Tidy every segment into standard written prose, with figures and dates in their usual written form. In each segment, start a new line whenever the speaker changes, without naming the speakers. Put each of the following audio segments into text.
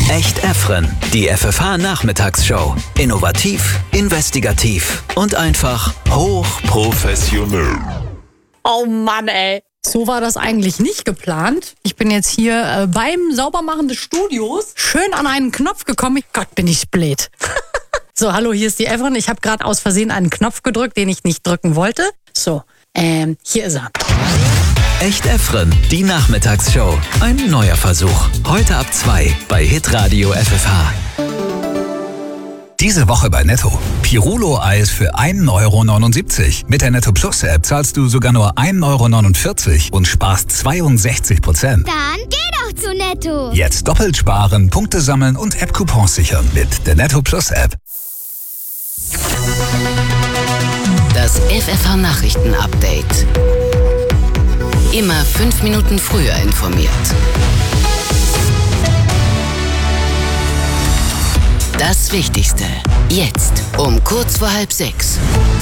Echt Efren, die FFH-Nachmittagsshow. Innovativ, investigativ und einfach hochprofessionell.
Oh Mann, ey. So war das eigentlich nicht geplant. Ich bin jetzt hier beim Saubermachen des Studios schön an einen Knopf gekommen. Gott, bin ich blöd. So, hallo, hier ist die Efren. Ich habe gerade aus Versehen einen Knopf gedrückt, den ich nicht drücken wollte. So, hier ist er.
Echt Efren, die Nachmittagsshow. Ein neuer Versuch. Heute ab 2 bei Hitradio FFH.
Diese Woche bei Netto. Pirulo-Eis für 1,79 €. Mit der Netto Plus App zahlst du sogar nur 1,49 € und sparst 62%.
Dann geh doch zu Netto.
Jetzt doppelt sparen, Punkte sammeln und App-Coupons sichern mit der Netto Plus App.
Das FFH-Nachrichten-Update. Immer 5 Minuten früher informiert. Das Wichtigste. Jetzt um kurz vor 5:30.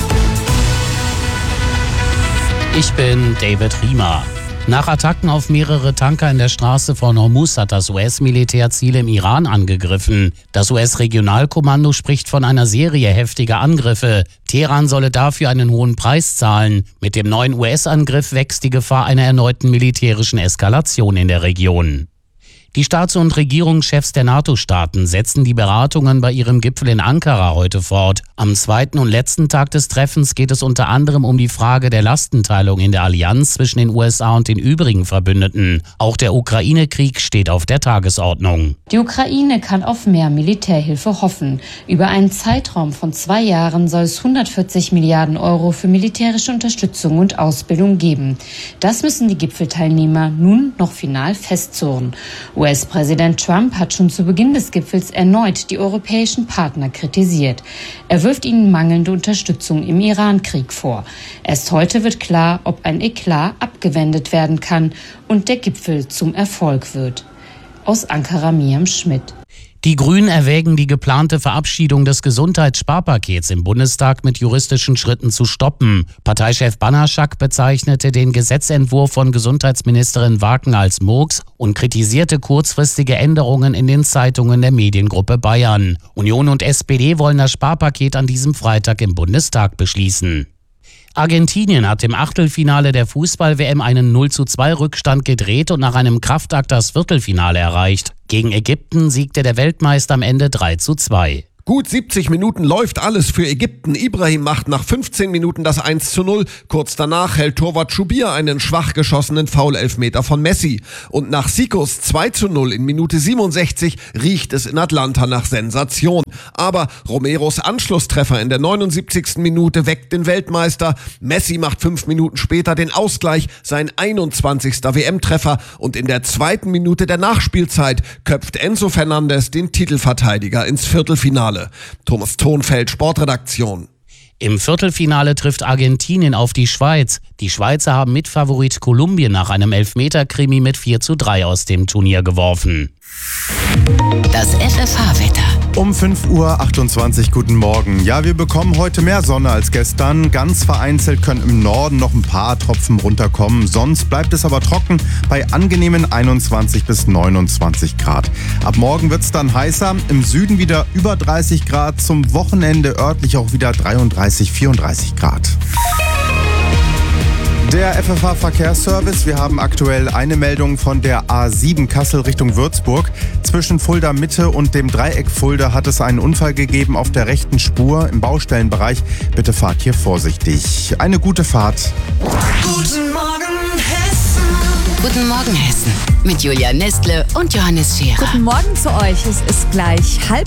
Ich bin David Riemer. Nach Attacken auf mehrere Tanker in der Straße von Hormuz hat das US-Militär Ziele im Iran angegriffen. Das US-Regionalkommando spricht von einer Serie heftiger Angriffe. Teheran solle dafür einen hohen Preis zahlen. Mit dem neuen US-Angriff wächst die Gefahr einer erneuten militärischen Eskalation in der Region. Die Staats- und Regierungschefs der NATO-Staaten setzen die Beratungen bei ihrem Gipfel in Ankara heute fort. Am zweiten und letzten Tag des Treffens geht es unter anderem um die Frage der Lastenteilung in der Allianz zwischen den USA und den übrigen Verbündeten. Auch der Ukraine-Krieg steht auf der Tagesordnung.
Die Ukraine kann auf mehr Militärhilfe hoffen. Über einen Zeitraum von 2 Jahren soll es 140 Milliarden € für militärische Unterstützung und Ausbildung geben. Das müssen die Gipfelteilnehmer nun noch final festzurren. US-Präsident Trump hat schon zu Beginn des Gipfels erneut die europäischen Partner kritisiert. Er wirft ihnen mangelnde Unterstützung im Iran-Krieg vor. Erst heute wird klar, ob ein Eklat abgewendet werden kann und der Gipfel zum Erfolg wird. Aus Ankara Miriam Schmidt.
Die Grünen erwägen, die geplante Verabschiedung des Gesundheitssparpakets im Bundestag mit juristischen Schritten zu stoppen. Parteichef Banaschak bezeichnete den Gesetzentwurf von Gesundheitsministerin Waken als Murks und kritisierte kurzfristige Änderungen in den Zeitungen der Mediengruppe Bayern. Union und SPD wollen das Sparpaket an diesem Freitag im Bundestag beschließen. Argentinien hat im Achtelfinale der Fußball-WM einen 0:2 Rückstand gedreht und nach einem Kraftakt das Viertelfinale erreicht. Gegen Ägypten siegte der Weltmeister am Ende 3:2.
Gut 70 Minuten läuft alles für Ägypten. Ibrahim macht nach 15 Minuten das 1:0. Kurz danach hält Torwart Schubir einen schwach geschossenen Foul-Elfmeter von Messi. Und nach Sikos 2:0 in Minute 67 riecht es in Atlanta nach Sensation. Aber Romeros Anschlusstreffer in der 79. Minute weckt den Weltmeister. Messi macht 5 Minuten später den Ausgleich, sein 21. WM-Treffer. Und in der 2. Minute der Nachspielzeit köpft Enzo Fernandes den Titelverteidiger ins Viertelfinale. Thomas Thonfeld, Sportredaktion.
Im Viertelfinale trifft Argentinien auf die Schweiz. Die Schweizer haben Mitfavorit Kolumbien nach einem Elfmeter-Krimi mit 4:3 aus dem Turnier geworfen.
Das FFH-Wetter.
Um 5:28 Uhr, guten Morgen. Ja, wir bekommen heute mehr Sonne als gestern. Ganz vereinzelt können im Norden noch ein paar Tropfen runterkommen. Sonst bleibt es aber trocken bei angenehmen 21 bis 29 Grad. Ab morgen wird es dann heißer. Im Süden wieder über 30 Grad. Zum Wochenende örtlich auch wieder 33, 34 Grad. Der FFH-Verkehrsservice. Wir haben aktuell eine Meldung von der A7 Kassel Richtung Würzburg. Zwischen Fulda Mitte und dem Dreieck Fulda hat es einen Unfall gegeben auf der rechten Spur im Baustellenbereich. Bitte fahrt hier vorsichtig. Eine gute Fahrt.
Guten Morgen, Hessen. Guten Morgen, Hessen. Mit Julia Nestle und Johannes Scherer.
Guten Morgen zu euch. Es ist gleich 5:30